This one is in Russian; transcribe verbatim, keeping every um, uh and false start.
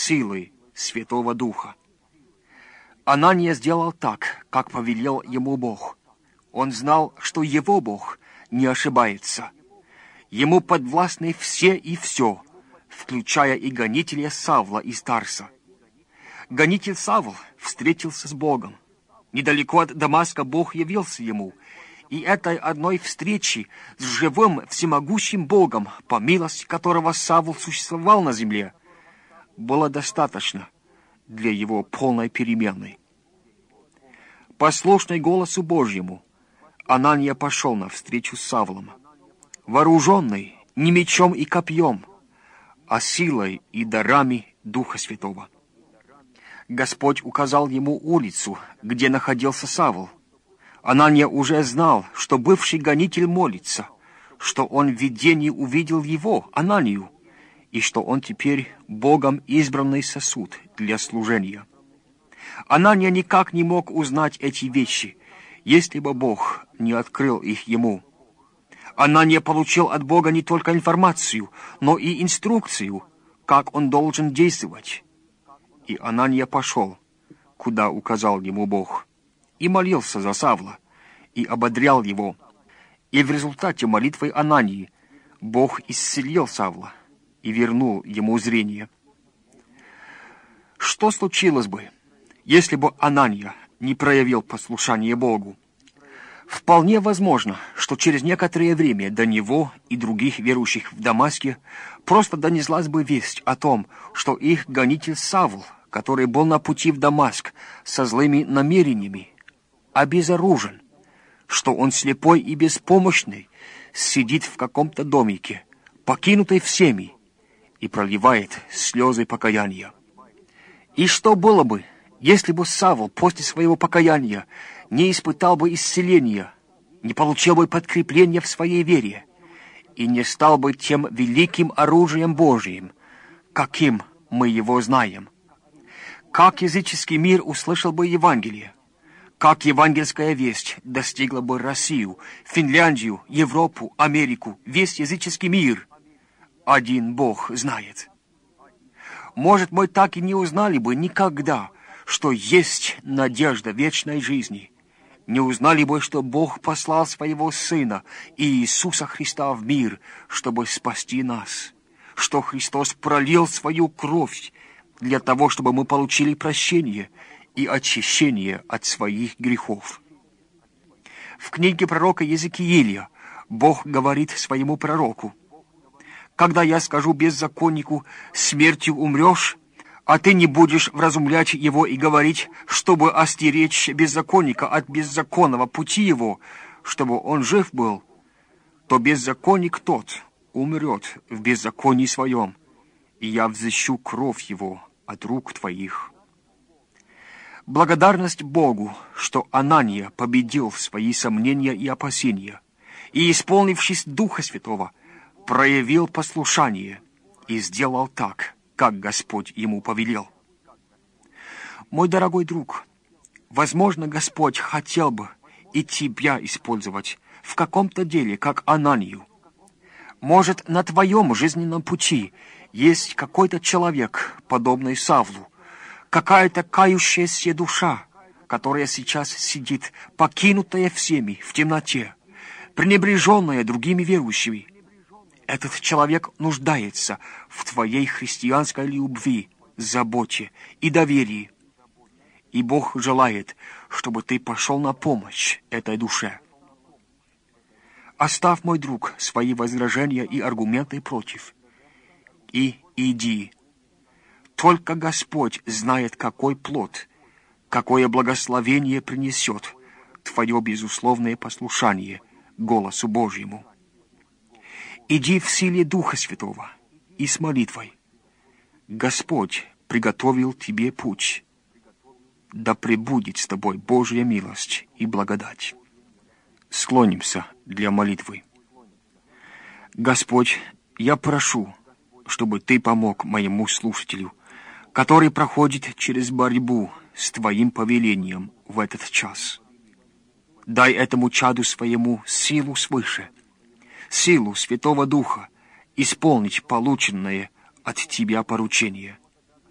силой Святого Духа. Анания сделал так, как повелел ему Бог. Он знал, что его Бог не ошибается. Ему подвластны все и все, включая и гонителя Савла из Тарса. Гонитель Савл встретился с Богом. Недалеко от Дамаска Бог явился ему, и этой одной встречи с живым всемогущим Богом, по милости которого Савл существовал на земле, было достаточно для его полной перемены. Послушный голосу Божьему, Анания пошел навстречу с Савлом, вооруженный не мечом и копьем, а силой и дарами Духа Святого. Господь указал ему улицу, где находился Савл. Анания уже знал, что бывший гонитель молится, что он в видении увидел его, Ананию, и что он теперь Богом избранный сосуд для служения. Анания никак не мог узнать эти вещи, если бы Бог не открыл их ему. Анания получил от Бога не только информацию, но и инструкцию, как он должен действовать. И Анания пошел, куда указал ему Бог, и молился за Савла, и ободрял его. И в результате молитвы Анании Бог исцелил Савла и вернул ему зрение. Что случилось бы, если бы Анания не проявил послушание Богу? Вполне возможно, что через некоторое время до него и других верующих в Дамаске просто донеслась бы весть о том, что их гонитель Савл, который был на пути в Дамаск со злыми намерениями, обезоружен, что он слепой и беспомощный, сидит в каком-то домике, покинутый всеми, и проливает слезы покаяния. И что было бы, если бы Савл после своего покаяния не испытал бы исцеления, не получил бы подкрепления в своей вере и не стал бы тем великим оружием Божиим, каким мы его знаем? Как языческий мир услышал бы Евангелие? Как евангельская весть достигла бы Россию, Финляндию, Европу, Америку, весь языческий мир? Один Бог знает. Может, мы так и не узнали бы никогда, что есть надежда вечной жизни. Не узнали бы, что Бог послал своего Сына Иисуса Христа в мир, чтобы спасти нас. Что Христос пролил свою кровь для того, чтобы мы получили прощение и очищение от своих грехов. В книге пророка Иезекииля Бог говорит своему пророку: «Когда я скажу беззаконнику, смертью умрешь, а ты не будешь вразумлять его и говорить, чтобы остеречь беззаконника от беззаконного пути его, чтобы он жив был, то беззаконник тот умрет в беззаконии своем, и я взыщу кровь его от рук твоих». Благодарность Богу, что Анания победил свои сомнения и опасения, и, исполнившись Духа Святого, проявил послушание и сделал так, как Господь ему повелел. Мой дорогой друг, возможно, Господь хотел бы и тебя использовать в каком-то деле, как Ананию. Может, на твоем жизненном пути есть какой-то человек, подобный Савлу, какая-то кающаяся душа, которая сейчас сидит, покинутая всеми в темноте, пренебреженная другими верующими. Этот человек нуждается в твоей христианской любви, заботе и доверии. И Бог желает, чтобы ты пошел на помощь этой душе. Оставь, мой друг, свои возражения и аргументы против, и иди. Только Господь знает, какой плод, какое благословение принесет твое безусловное послушание голосу Божьему. Иди в силе Духа Святого и с молитвой. Господь приготовил тебе путь. Да пребудет с тобой Божья милость и благодать. Склонимся для молитвы. Господь, я прошу, чтобы Ты помог моему слушателю, который проходит через борьбу с Твоим повелением в этот час. Дай этому чаду своему силу свыше, силу Святого Духа исполнить полученное от Тебя поручение.